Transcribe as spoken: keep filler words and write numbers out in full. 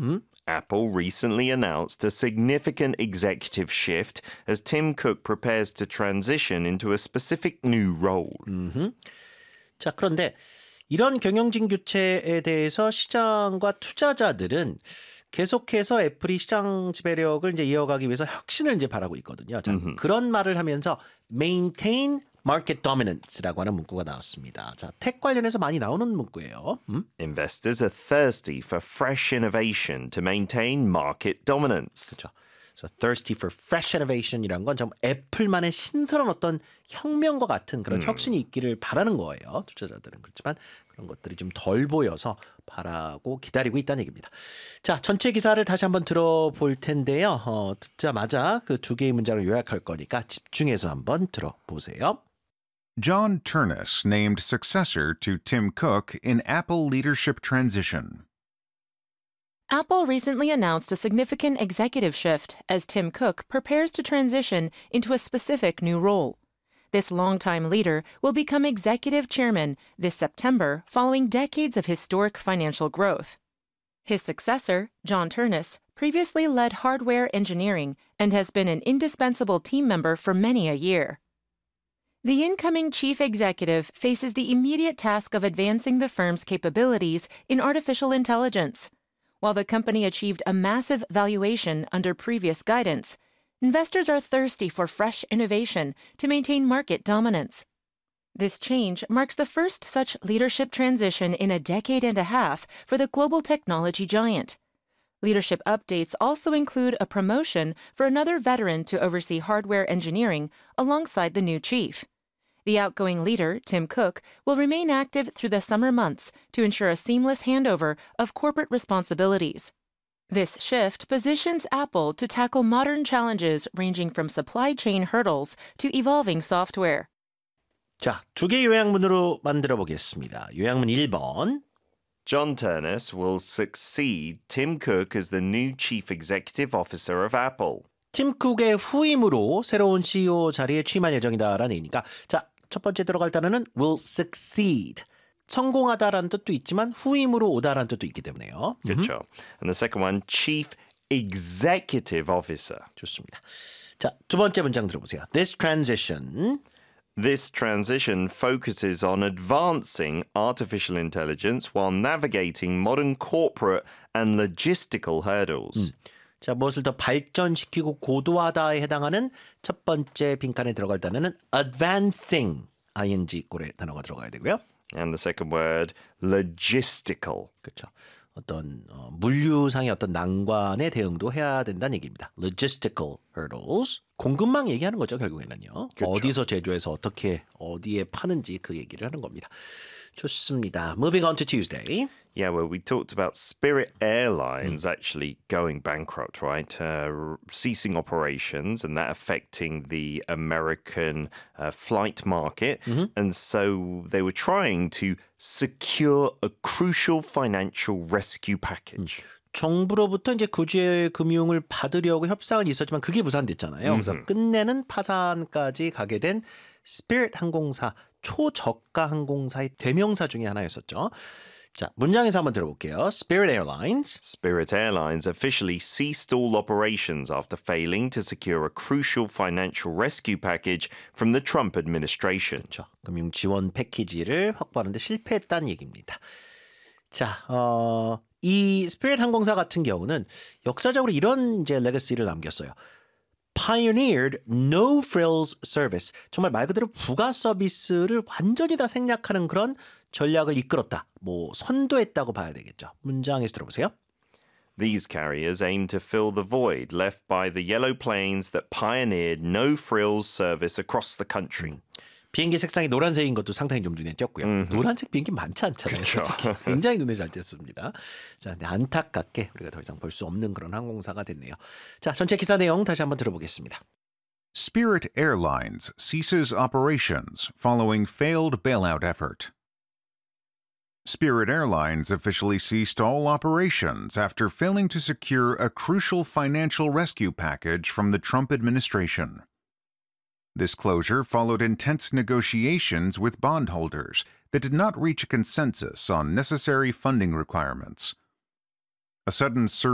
음? Apple recently announced a significant executive shift as Tim Cook prepares to transition into a specific new role. 음흠. 자, 그런데 이런 경영진 교체에 대해서 시장과 투자자들은 계속해서 애플이 시장 지배력을 이제 이어가기 위해서 혁신을 이제 바라고 있거든요. 자, 음흠. 그런 말을 하면서 maintain market dominance라고 하는 문구가 나왔습니다. 자, 택 관련해서 많이 나오는 문구예요. 음? Investors are thirsty for fresh innovation to maintain market dominance. 그렇죠. So thirsty for fresh innovation이란 건 정말 애플만의 신선한 어떤 혁명과 같은 그런 음. 혁신이 있기를 바라는 거예요. 투자자들은. 그렇지만 그런 것들이 좀 덜 보여서 바라고 기다리고 있다는 얘기입니다. 자, 전체 기사를 다시 한번 들어볼 텐데요. 어, 듣자마자 그 두 개의 문장을 요약할 거니까 집중해서 한번 들어보세요. John Ternus named successor to Tim Cook in Apple leadership transition. Apple recently announced a significant executive shift as Tim Cook prepares to transition into a specific new role. This longtime leader will become executive chairman this September following decades of historic financial growth. His successor, John Ternus, previously led hardware engineering and has been an indispensable team member for many a year. The incoming chief executive faces the immediate task of advancing the firm's capabilities in artificial intelligence. While the company achieved a massive valuation under previous guidance, investors are thirsty for fresh innovation to maintain market dominance. This change marks the first such leadership transition in a decade and a half for the global technology giant. Leadership updates also include a promotion for another veteran to oversee hardware engineering alongside the new chief. The outgoing leader, Tim Cook, will remain active through the summer months to ensure a seamless handover of corporate responsibilities. This shift positions Apple to tackle modern challenges ranging from supply chain hurdles to evolving software. 자, 두 개 요약문으로 만들어 보겠습니다. 요약문 일 번. John Ternus will succeed Tim Cook as the new chief executive officer of Apple. 팀 쿡의 후임으로 새로운 씨이오 자리에 취임할 예정이다라는 얘기니까 자, 첫 번째 들어갈 단어는 will succeed. 성공하다라는 뜻도 있지만 후임으로 오다라는 뜻도 있기 때문에요. Good job. And the second one, chief executive officer. 좋습니다. 자, 두 번째 문장 들어보세요. This transition. This transition focuses on advancing artificial intelligence while navigating modern corporate and logistical hurdles. 음. 자, 무엇을 더 발전시키고 고도화다에 해당하는 첫 번째 빈칸에 들어갈 단어는 advancing, ing 꼴의 단어가 들어가야 되고요. And the second word, logistical. 그렇죠. 어떤 어, 물류상의 어떤 난관에 대응도 해야 된다는 얘기입니다. logistical hurdles. 공급망 얘기하는 거죠, 결국에는요. 그렇죠. 어디서 제조해서 어떻게 어디에 파는지 그 얘기를 하는 겁니다. 좋습니다. Moving on to Tuesday. Yeah, well, we talked about Spirit Airlines actually going bankrupt, right? Uh, ceasing operations and that affecting the American uh, flight market. Mm-hmm. And so they were trying to secure a crucial financial rescue package. 정부로부터 이제 구제 금융을 받으려고 협상은 있었지만 그게 무산됐잖아요. 그래서 음흠. 끝내는 파산까지 가게 된 스피릿 항공사, 초저가 항공사의 대명사 중에 하나였었죠. 자, 문장에서 한번 들어볼게요. Spirit Airlines. Spirit Airlines officially ceased all operations after failing to secure a crucial financial rescue package from the Trump administration. 그렇죠. 금융 지원 패키지를 확보하는데 실패했다는 얘기입니다. 자, 어, 이 스피릿 항공사 같은 경우는 역사적으로 이런 이제 레거시를 남겼어요. Pioneered no frills service. 정말 말 그대로 부가 서비스를 완전히 다 생략하는 그런 전략을 이끌었다. 뭐 선도했다고 봐야 되겠죠. 문장에서 들어보세요. These carriers aim to fill the void left by the yellow planes that pioneered no frills service across the country. 비행기 색상이 노란색인 것도 상당히 좀 눈에 띄었고요. 음흠. 노란색 비행기 많지 않잖아요. 그쵸. 솔직히. 굉장히 눈에 잘 띄었습니다. 자, 근데 안타깝게 우리가 더 이상 볼 수 없는 그런 항공사가 됐네요. 자, 전체 기사 내용 다시 한번 들어보겠습니다. Spirit Airlines ceases operations following failed bailout effort. Spirit Airlines officially ceased all operations after failing to secure a crucial financial rescue package from the Trump administration. This closure followed intense negotiations with bondholders that did not reach a consensus on necessary funding requirements. A sudden surge